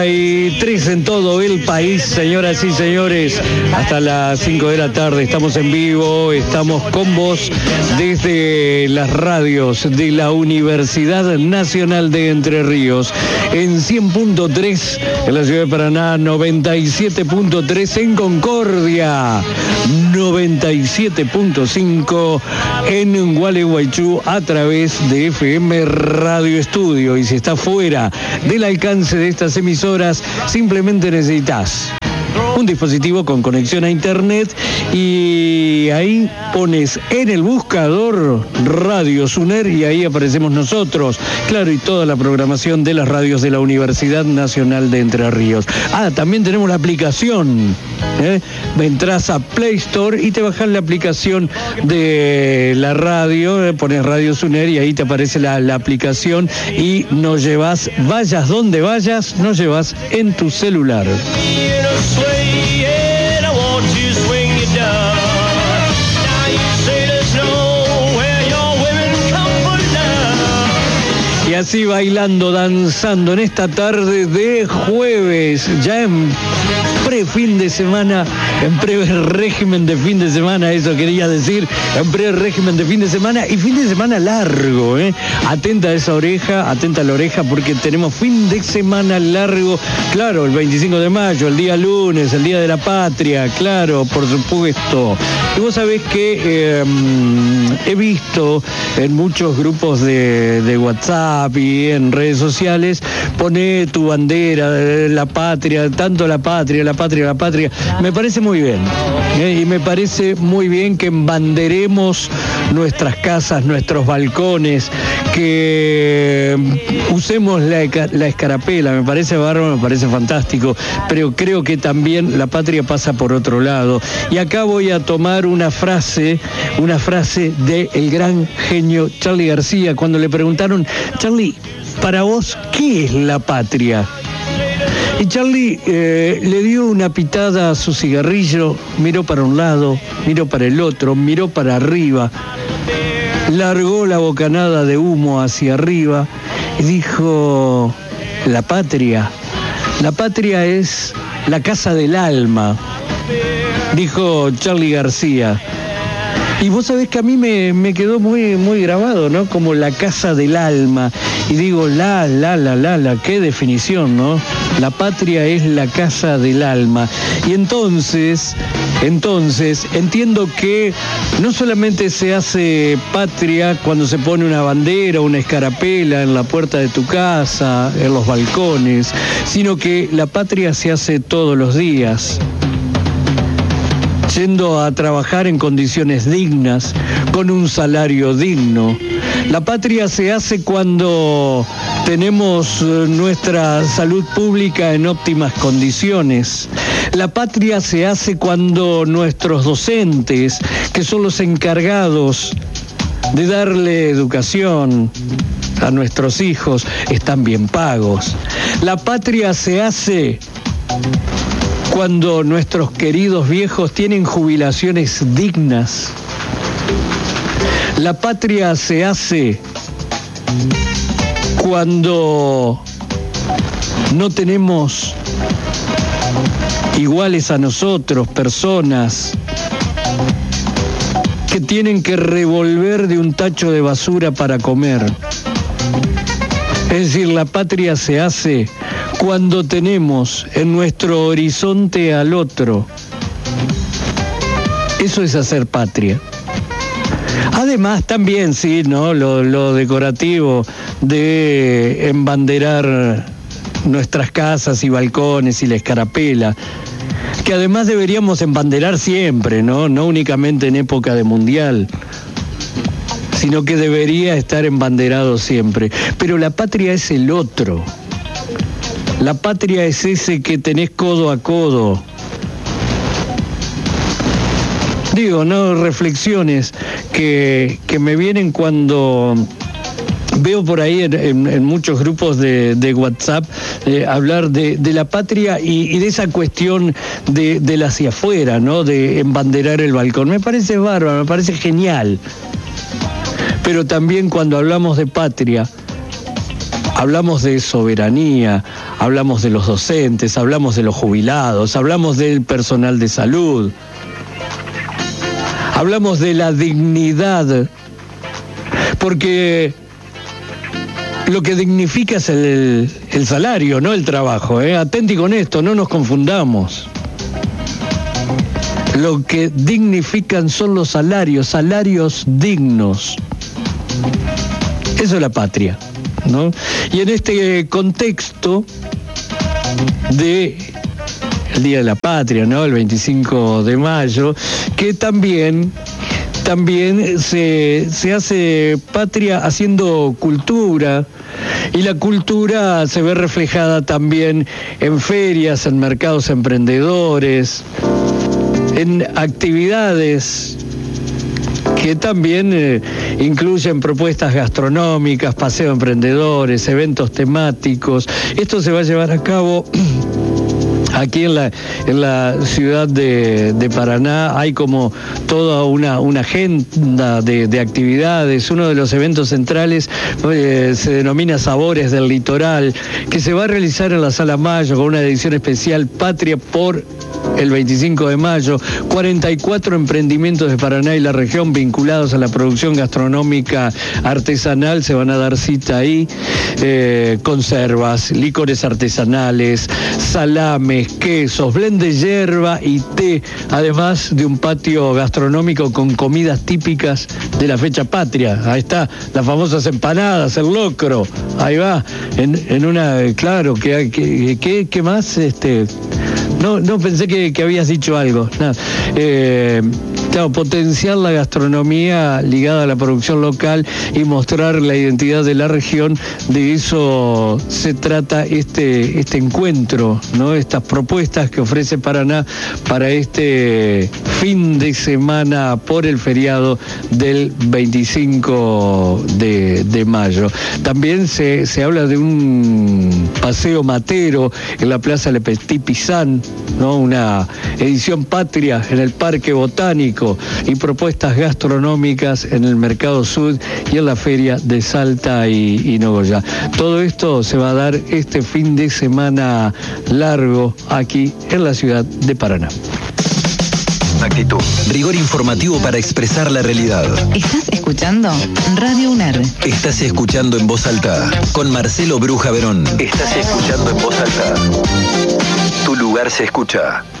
Hay 3 en todo el país, señoras y señores, hasta las 5 de la tarde estamos en vivo, estamos con vos desde las radios de la Universidad Nacional de Entre Ríos, en 100.3 en la ciudad de Paraná, 97.3 en Concordia, 97.5 en Gualeguaychú a través de FM Radio Estudio. Y si está fuera del alcance de estas emisoras, simplemente necesitas un dispositivo con conexión a internet y ahí pones en el buscador Radio Suner y ahí aparecemos nosotros, claro, y toda la programación de las radios de la Universidad Nacional de Entre Ríos. También tenemos la aplicación, entras a Play Store y te bajas la aplicación de la radio, pones Radio Suner y ahí te aparece la aplicación y nos llevas, vayas donde vayas, nos llevas en tu celular. Y así bailando, danzando en esta tarde de jueves, ya en pre-fin de semana, en pre-régimen de fin de semana, eso quería decir, en pre-régimen de fin de semana y fin de semana largo, Atenta a esa oreja, atenta a la oreja porque tenemos fin de semana largo, claro, el 25 de mayo, el día lunes, el Día de la Patria, claro, por supuesto. Y vos sabés que he visto en muchos grupos de WhatsApp y en redes sociales, poné tu bandera, la patria, tanto la patria. Me parece muy bien, y me parece muy bien que embanderemos nuestras casas, nuestros balcones, que usemos la escarapela, me parece bárbaro, me parece fantástico, pero creo que también la patria pasa por otro lado. Y acá voy a tomar una frase del gran genio Charly García, cuando le preguntaron, Charly, para vos, ¿qué es la patria? Y Charly le dio una pitada a su cigarrillo, miró para un lado, miró para el otro, miró para arriba, largó la bocanada de humo hacia arriba y dijo, la patria es la casa del alma, dijo Charly García. Y vos sabés que a mí me quedó muy grabado, ¿no? Como la casa del alma. Y digo, qué definición, ¿no? La patria es la casa del alma. Y entonces entiendo que no solamente se hace patria cuando se pone una bandera, una escarapela en la puerta de tu casa, en los balcones, sino que la patria se hace todos los días. Yendo a trabajar en condiciones dignas, con un salario digno. La patria se hace cuando tenemos nuestra salud pública en óptimas condiciones. La patria se hace cuando nuestros docentes, que son los encargados de darle educación a nuestros hijos, están bien pagos. La patria se hace cuando nuestros queridos viejos tienen jubilaciones dignas. La patria se hace cuando no tenemos iguales a nosotros, personas que tienen que revolver de un tacho de basura para comer. Es decir, la patria se hace cuando tenemos en nuestro horizonte al otro. Eso es hacer patria. Además, también, sí, ¿no? Lo decorativo de embanderar nuestras casas y balcones y la escarapela, que además deberíamos embanderar siempre, ¿no? No únicamente en época de mundial, sino que debería estar embanderado siempre. Pero la patria es el otro. La patria es ese que tenés codo a codo. Digo, no, reflexiones que me vienen cuando veo por ahí en muchos grupos de WhatsApp hablar de la patria y de esa cuestión del hacia afuera, ¿no? De embanderar el balcón. Me parece bárbaro, me parece genial. Pero también cuando hablamos de patria, Hablamos de soberanía, hablamos de los docentes, hablamos de los jubilados, hablamos del personal de salud, hablamos de la dignidad, porque lo que dignifica es el salario, no el trabajo, Atenti con esto, no nos confundamos. Lo que dignifican son los salarios dignos. Eso es la patria, ¿no? Y en este contexto de el Día de la Patria, ¿no? El 25 de mayo, que también se hace patria haciendo cultura, y la cultura se ve reflejada también en ferias, en mercados emprendedores, en actividades que también incluyen propuestas gastronómicas, paseos emprendedores, eventos temáticos. Esto se va a llevar a cabo aquí en la ciudad de Paraná. Hay como toda una agenda de actividades. Uno de los eventos centrales se denomina Sabores del Litoral, que se va a realizar en la Sala Mayo con una edición especial Patria por el 25 de mayo. 44 emprendimientos de Paraná y la región vinculados a la producción gastronómica artesanal se van a dar cita ahí. Conservas, licores artesanales, salames, quesos, blend de yerba y té, además de un patio gastronómico con comidas típicas de la fecha patria. Ahí está, las famosas empanadas, el locro, ahí va, en una, claro, ¿qué más? No, pensé que habías dicho algo. Nada. Claro, potenciar la gastronomía ligada a la producción local y mostrar la identidad de la región. De eso se trata este encuentro, ¿no? Estas propuestas que ofrece Paraná para este fin de semana por el feriado del 25 de mayo. También se habla de un paseo matero en la Plaza Le Petit Pizan, ¿no? Una edición patria en el Parque Botánico y propuestas gastronómicas en el Mercado Sud y en la Feria de Salta y Nogoyá. Todo esto se va a dar este fin de semana largo aquí en la ciudad de Paraná. Actitud, rigor informativo para expresar la realidad. ¿Estás escuchando? Radio UNER. Estás escuchando En Voz Alta con Marcelo Bruja Verón. Estás escuchando En Voz Alta. Tu lugar se escucha.